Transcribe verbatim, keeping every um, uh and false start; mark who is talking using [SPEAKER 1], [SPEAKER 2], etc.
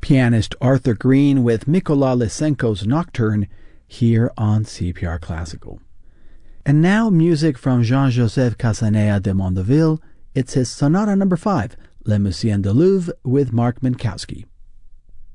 [SPEAKER 1] pianist Arthur Green with Mykola Lysenko's Nocturne here on C P R Classical. And now music from Jean-Joseph Casanea de Mondeville. It's his Sonata number five, Le Musicien du Louvre, with Mark Minkowski.